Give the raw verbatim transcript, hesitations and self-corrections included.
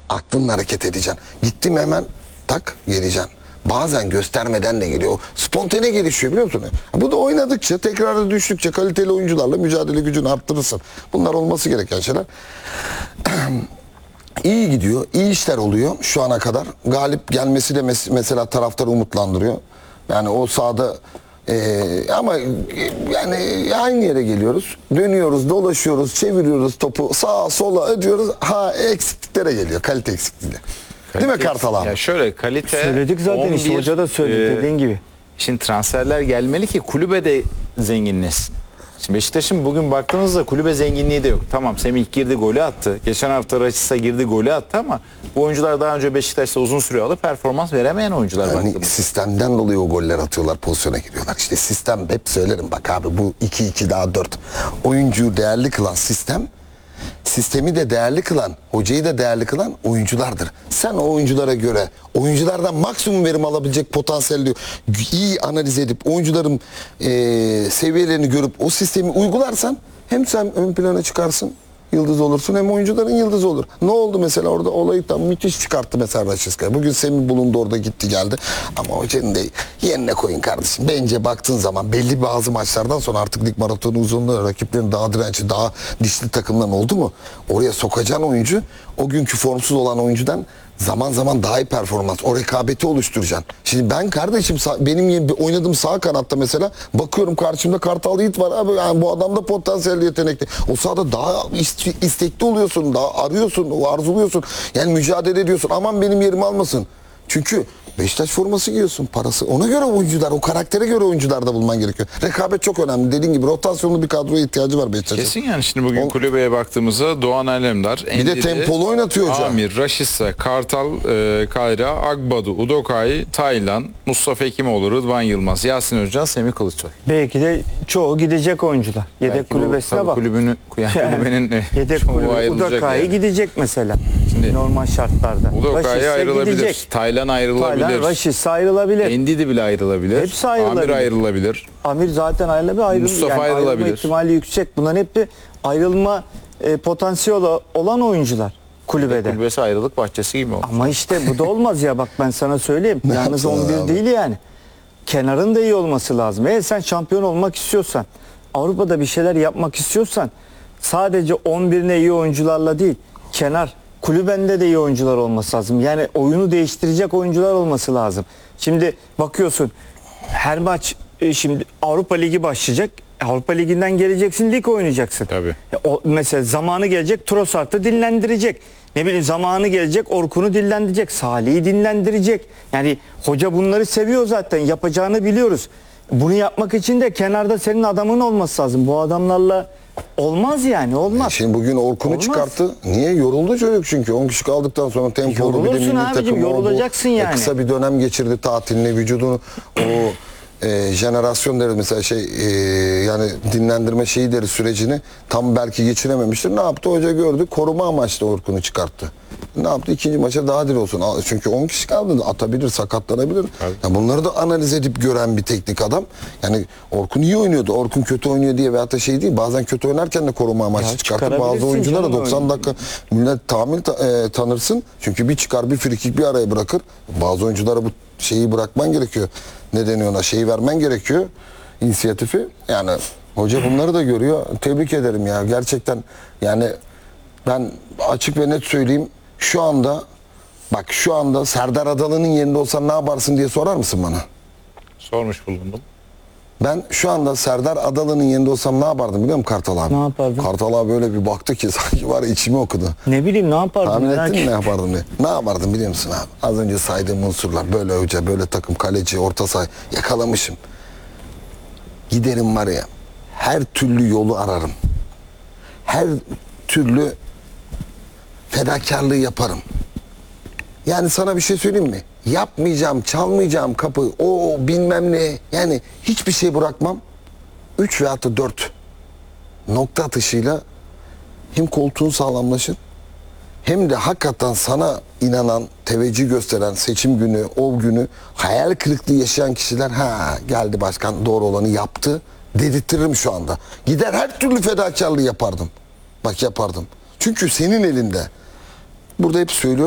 Aklınla hareket edeceksin. Gittim hemen tak geleceksin. Bazen göstermeden de geliyor. O spontane gelişiyor biliyor musun? Bu da oynadıkça, tekrarda düştükçe kaliteli oyuncularla mücadele gücünü arttırırsın. Bunlar olması gereken şeyler. İyi gidiyor, iyi işler oluyor şu ana kadar. Galip gelmesi de mes mesela taraftarı umutlandırıyor. Yani o sahada e, ama e, yani aynı yere geliyoruz. Dönüyoruz, dolaşıyoruz, çeviriyoruz topu sağa sola ödüyoruz. Ha eksikliklere geliyor, kalite eksikliği. Değil mi Kartal abi? Ya şöyle kalite Söyledik zaten işte, hoca da söyledi dediğin gibi. Şimdi transferler gelmeli ki kulübe de zenginleşsin. Şimdi Beşiktaş'ın bugün baktığınızda kulübe zenginliği de yok. Tamam Semih girdi golü attı. Geçen hafta Raşitsa girdi golü attı ama bu oyuncular daha önce Beşiktaş'ta uzun süre alıp performans veremeyen oyuncular. Yani baktığımızda. sistemden dolayı o goller atıyorlar, pozisyona giriyorlar. İşte sistem, hep söylerim bak abi, bu iki iki daha dört. Oyuncuyu değerli kılan sistem, sistemi de değerli kılan, hocayı da değerli kılan oyunculardır. Sen o oyunculara göre, oyunculardan maksimum verim alabilecek potansiyelli iyi analiz edip, oyuncuların e, seviyelerini görüp o sistemi uygularsan hem sen ön plana çıkarsın, yıldız olursun, hem oyuncuların yıldız olur. Ne oldu mesela orada? Olayı tam müthiş çıkarttı mesela Raşiska. Bugün Semih bulundu orada, gitti geldi. Ama hocanın da yerine koyun kardeşim. Bence baktığın zaman belli bazı maçlardan sonra artık lig maratonu uzunluğu, rakiplerin daha dirençli, daha dişli takımdan oldu mu? Oraya sokacağın oyuncu o günkü formsuz olan oyuncudan zaman zaman daha iyi performans, o rekabeti oluşturacaksın. Şimdi ben kardeşim sağ, benim oynadığım sağ kanatta mesela bakıyorum karşımda Kartal Yiğit var abi, yani bu adam da potansiyelli, yetenekli. O sahada daha istekli oluyorsun, daha arıyorsun, arzuluyorsun. Yani mücadele ediyorsun. Aman benim yerimi almasın. Çünkü Beşiktaş forması giyiyorsun, parası. Ona göre oyuncular, o karaktere göre oyuncular da bulman gerekiyor. Rekabet çok önemli. Dediğin gibi rotasyonlu bir kadroya ihtiyacı var Beşiktaş'ın. Kesin yani şimdi bugün o, kulübeye baktığımızda Doğan Alemdar, bir de tempolu oynatıyor hocam. Amir, Raşitsa, Kartal, e, Kayra, Agbadu, Udokay, Taylan, Mustafa Hekimoğlu, Rıdvan Yılmaz, Yasin Özcan, Semih Kılıçsoy. Belki de çoğu gidecek oyuncular. Yedek Belki kulübesine bu, bak. Kulübünü, yani kulübenin Yedek çoğu kulübü ayrılacak Udokay'ı yani. gidecek mesela. Şimdi, normal şartlarda. Udokay'a ayrılabilir. Gidecek. Taylan ayrılabilir. Taylan, Raşitsa ayrılabilir. Endidi bile ayrılabilir. Hepsi ayrılabilir. Amir ayrılabilir. Amir zaten ayrılabilir. Ayrıl, Mustafa yani ayrılma ayrılabilir. ihtimali yüksek. Bunların hep ayrılma e, potansiyeli olan oyuncular kulübede. Kulübesi ayrılık bahçesi gibi oldu. Ama işte bu da olmaz ya, bak ben sana söyleyeyim. Yalnız on bir değil yani. Kenarın da iyi olması lazım. Eğer sen şampiyon olmak istiyorsan, Avrupa'da bir şeyler yapmak istiyorsan sadece on birine iyi oyuncularla değil, kenar kulübende de iyi oyuncular olması lazım. Yani oyunu değiştirecek oyuncular olması lazım. Şimdi bakıyorsun her maç e, şimdi Avrupa Ligi başlayacak. Avrupa Ligi'nden geleceksin, lig oynayacaksın. Tabii. O, mesela zamanı gelecek Trossard'ı dinlendirecek. Ne bileyim zamanı gelecek Orkun'u dinlendirecek. Salih'i dinlendirecek. Yani hoca bunları seviyor zaten. Yapacağını biliyoruz. Bunu yapmak için de kenarda senin adamın olması lazım. Bu adamlarla olmaz yani, olmaz. Şimdi bugün Orkun'u Olmaz. çıkarttı. Niye? Yoruldu çocuk çünkü. on kişi kaldıktan sonra tempolu bir de Yorulursun milli abicim, takım oldu. yorulacaksın E, yani. Kısa bir dönem geçirdi tatilini, vücudunu o e, jenerasyon deriz mesela şey e, yani dinlendirme şeyi deriz, sürecini tam belki geçirememiştir. Ne yaptı? Hoca gördü. Koruma amaçlı Orkun'u çıkarttı. Ne yaptı? İkinci maça daha diri olsun. Çünkü on kişi kaldı. Atabilir, sakatlanabilir. Yani bunları da analiz edip gören bir teknik adam. Yani Orkun iyi oynuyordu. Orkun kötü oynuyor diye veyahut da şey değil. Bazen kötü oynarken de koruma amaçlı Ya çıkartır. Bazı oyunculara canım doksan öyle. dakika millet tahmin ta, e, tanırsın. Çünkü bir çıkar, bir frikik bir araya bırakır. Bazı oyunculara bu şeyi bırakman gerekiyor. Ne deniyor ona? Şeyi vermen gerekiyor. İnisiyatifi. Yani hoca bunları da görüyor. Tebrik ederim ya. Gerçekten yani ben açık ve net söyleyeyim. Şu anda bak şu anda Serdar Adalı'nın yerinde olsan ne yaparsın diye sorar mısın bana? Sormuş bulundum. Ben şu anda Serdar Adalı'nın yerinde olsam ne yapardım biliyor musun Kartal abi? Ne yapardın? Kartal abi böyle bir baktı ki sanki var ya, içimi okudu. Ne bileyim ne yapardım? Tahmin merak ettin mi ne ettim. yapardım diye. Ne yapardım biliyor musun abi? Az önce saydığım unsurlar, böyle hoca, böyle takım, kaleci, orta saha yakalamışım. Giderim var ya, her türlü yolu ararım. Her türlü fedakarlığı yaparım. Yani sana bir şey söyleyeyim mi? Yapmayacağım, çalmayacağım kapı, o bilmem ne. Yani hiçbir şey bırakmam. Üç veyahut da dört nokta atışıyla hem koltuğun sağlamlaşır, hem de hakikaten sana inanan, teveccüh gösteren, seçim günü, o günü hayal kırıklığı yaşayan kişiler, ha geldi başkan doğru olanı yaptı dedirtirim şu anda. Gider her türlü fedakarlığı yapardım. Bak yapardım. Çünkü senin elinde. Burada hep söylüyorum.